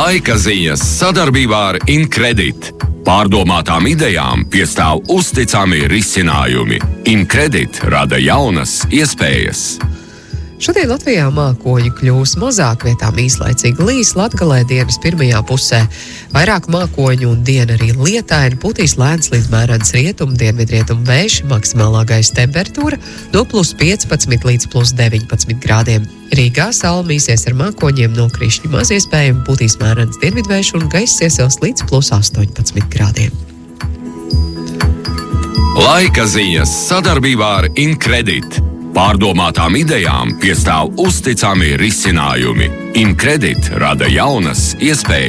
Laika ziņas sadarbībā ar Incredit. Pārdomātām idejām piestāv uzticami risinājumi. Incredit rada jaunas iespējas. Šodien Latvijā mākoņu kļūs mazāk, vietām īslaicīgi līs, Latgalē dienas pirmajā pusē. Vairāk mākoņu un diena arī lietaini, putīs lēns līdz mērens rietumu, dienvidrietumu vējš, maksimālā gaisa temperatūra no +15 līdz +19 grādiem. Rīgā saule mīsies ar mākoņiem, nokrišņi maz iespējami, putīs mērens dienvidvējš un gaiss iesils līdz +18 grādiem. Laika ziņas sadarbībā ar Incredit. Pārdomātām idejām piestāv uzticami risinājumi. Incredit rada jaunas iespējas.